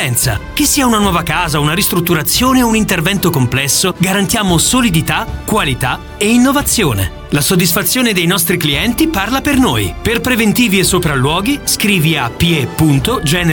differenza. Che sia una nuova casa, una ristrutturazione o un intervento complesso, garantiamo solidità, qualità e innovazione. La soddisfazione dei nostri clienti parla per noi. Per preventivi e sopralluoghi, scrivi a pie.general